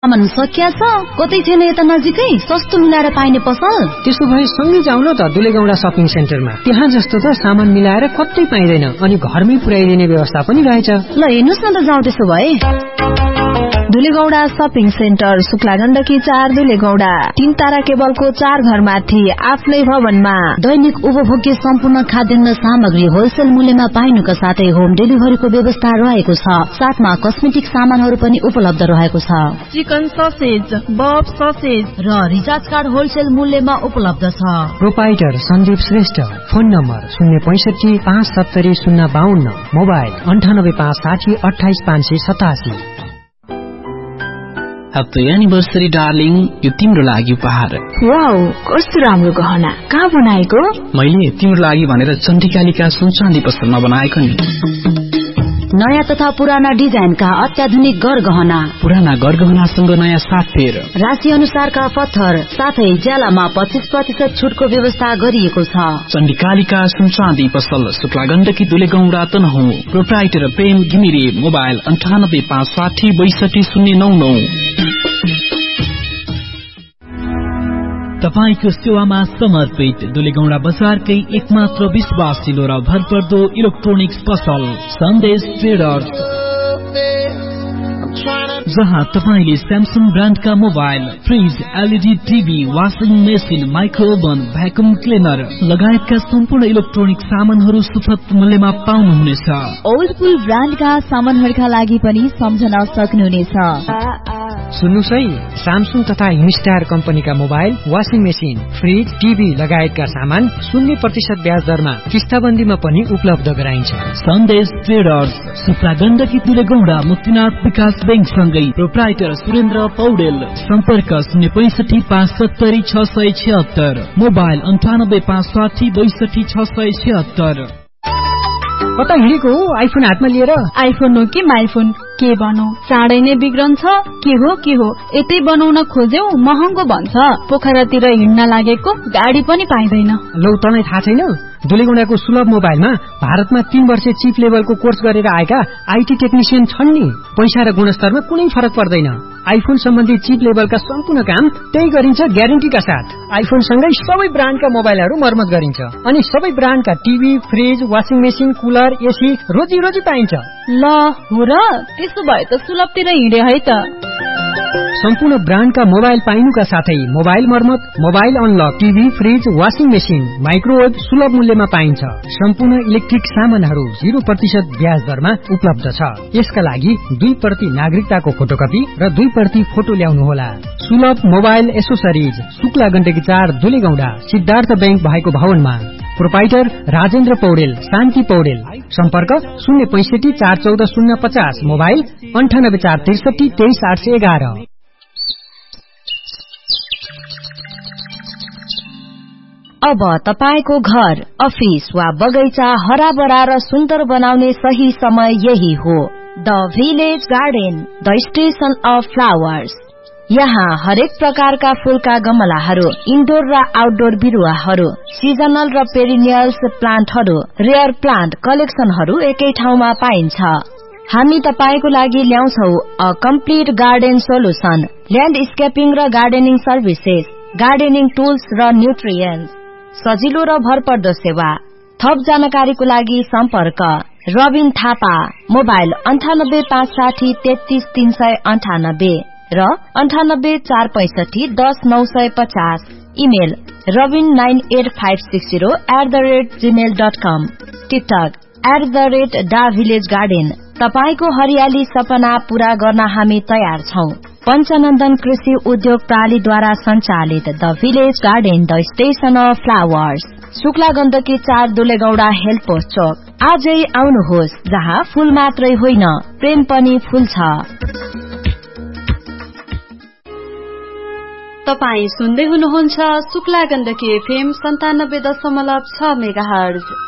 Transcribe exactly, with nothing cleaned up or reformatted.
सामान सकिया छ, कतै थिएन यता नजिकै सस्तो मिलाएर पाइने पसल? त्यसो भए सँगै जाउँ न त दुलेगौडा शपिङ सेन्टरमा। त्यहाँ जस्तो त सामान मिलाएर कतै पाइँदैन अनि घरमै पुर्याइदिने व्यवस्था पनि रहेछ। ल हेर्नुस् न त जाउँ त्यसो भए। दुलेगौडा शपिङ सेन्टर, शुक्ला गण्डकी चार, दुलेगौडा। तीन तारा केबलको चार घरमाथि आफ्नै भवनमा दैनिक उपभोग्य सम्पूर्ण खाद्यान्न सामग्री होलसेल मूल्यमा पाइनुका साथै होम डेलिभरीको व्यवस्था रहेको छ। साथमा कस्मेटिक सामानहरू पनि उपलब्ध रहेको छ। चिकन ससेज, बफ ससेज र रिचार्ज कार्ड होलसेल मूल्यमा उपलब्ध छ। Proprietor Sandeep Shrestha, phone number शून्य पैंसठी पाँच सत्तरी शून्य बाहन्न, मोबाइल अन्ठानब्बे पाँच साठी अठाइस पाँच सय सतासी। ह्याप्पी एनिभर्सरी डार्लिङ, यो तिम्रो लागि उपहार। वाउ, कस्तो राम्रो गहना, कहाँ बनाएको? मैले तिम्रो लागि भनेर चण्डीकालीका सुनचाँदी पसलमा बनाएको नि। नयाँ तथा पुराना डिजाइनका अत्याधुनिक गरगहना, पुराना गरगहनासँग नयाँ साथ फेर, राशि अनुसारका पत्थर साथै ज्यालामा पच्चीस प्रतिशत छुटको व्यवस्था गरिएको छ। चण्डीकालीका सुनचाँदी पसल, शुक्ला गण्डकी दुलेगौडा तनहुँ। प्रोप्राइटर प्रेम घिमिरे, मोबाइल अन्ठानब्बे पाँच साठी बैसठी शून्य नौ नौ। तपाईको सेवामा समर्पित दुलेगौडा बजारकै एकमात्र विश्वासिलो र भरपर्दो इलेक्ट्रोनिक्स पसल सन्देश ट्रेडर्स, जहाँ तपाईले Samsung ब्रान्डका mobile, fridge, LED TV, washing machine, माइक्रोओभन, vacuum cleaner लगायतका सम्पूर्ण इलेक्ट्रोनिक सामानहरू सुपथ मूल्यमा पाउनुहुनेछ। ओल्डपुल ब्रान्डका सामानहरूका लागि पनि सम्झन सक्नुहुनेछ। सुन्नुस् है, स्यामसङ तथा हिमस्टार कम्पनीका mobile, washing machine, fridge, TV लगायतका सामान शून्य प्रतिशत ब्याज दरमा किस्ताबन्दीमा पनि उपलब्ध गराइन्छ। सन्देश ट्रेडर्स, शुक्ला गण्डकी दुलेगौडा, मुक्तिनाथ विकास बैंक सँगै प्रोप्राइटर सुरेन्द्र पौडेल। सम्पर्क शून्य पैंसठी पाँच सत्तरी छ सय छिहत्तर, मोबाइल अन्ठानब्बे पाँच साठी बैसठी छ सय छिहत्तर। कता हिँडेको हो आइफोन हातमा लिएर? आइफोन हो कि माइफोन, के भनौ, चाँडै नै बिग्रन्छ। के हो के हो, यतै बनाउन खोज्यौ महँगो भन्छ। पोखरातिर हिँड्न लागेको गाडी पनि पाइँदैन। लौ तँलाई थाहा छैन, दुलेगौडाको सुलभ मोबाइलमा भारतमा तीन वर्ष चिप लेभलको कोर्स गरेर आएका आईटी टेक्निशियन छन् नि। पैसा र गुणस्तरमा कुनै फरक पर्दैन। आइफोन सम्बन्धी चिप लेभलका सम्पूर्ण काम त्यही गरिन्छ ग्यारेन्टीका साथ। आइफोन सँगै सबै ब्रान्डका मोबाइलहरू मर्मत गरिन्छ अनि सबै ब्रान्डका TV, fridge, washing machine, cooler, AC रोजी रोजी पाइन्छ। ल हो र, त्यसो भए त सुलभतिर हिँडे है त। सम्पूर्ण ब्रान्डका मोबाइल पाइनुका साथै मोबाइल मर्मत, mobile unlock, TV, fridge, washing machine, microwave सुलभ मूल्यमा पाइन्छ। सम्पूर्ण इलेक्ट्रिक सामानहरू जीरो प्रतिशत ब्याज दरमा उपलब्ध छ। यसका लागि दुई प्रति नागरिकताको फोटोकपी र दुई प्रति फोटो ल्याउनुहोला। सुलभ मोबाइल एसोसरिज, शुक्ला गण्डकी चार, दुलेगौडा, सिद्धार्थ बैंक भएको भवनमा। प्रोपाइटर राजेन्द्र पौडेल, शान्ति पौडेल। सम्पर्क शून्य पैंसठी चार चौध शून्य पचास, मोबाइल अन्ठानब्बे चार त्रिसठी तेइस आठ सय एघार। अब तपाईको घर, अफिस वा बगैँचा हराभरा र सुन्दर बनाउने सही समय यही हो। The village garden, the station of flowers. यहाँ हरेक प्रकारका फूलका गमलाहरू, इन्डोर र आउटडोर बिरुवाहरू, सिजनल र पेरिनियल्स प्लान्टहरू, रेयर प्लान्ट कलेक्सनहरू एकै ठाउँमा पाइन्छ। हामी तपाईको लागि ल्याउँछौ अ कम्प्लिट गार्डन सोलुसन, ल्यान्डस्केपिङ र गार्डनिङ सर्भिसेस, गार्डनिङ टुल्स र न्युट्रिएन्ट्स, सजिलो र भरपर्दो सेवा। थप जानकारीको लागि सम्पर्क रबिन थापा, मोबाइल अन्ठानब्बे पाँच साठी तेत्तीस तीन सय अन्ठानब्बे र अन्ठानब्बे चार पैंसठी दस नौ सय पचास। Email Rabin nine at five six zero at the rate Gmail dot com. TikTok at the rate डा भिलेज गार्डन। तपाईको हरियाली सपना पूरा गर्न हामी तयार छौं। पञ्चनन्दन कृषि उद्योग प्रालीद्वारा सञ्चालित the village garden, the station of flowers, Shukla Gandaki चार, दुलेगौडा हेल्थ पोस्ट चोक। आजै आउनुहोस्, जहाँ फूल मात्रै होइन प्रेम पनि फुल्छ। तपाई सुन्दै हुनुहुन्छ शुक्ला गण्डकी एफएम सन्तानब्बे दशमलव छ मेगा हर्ज।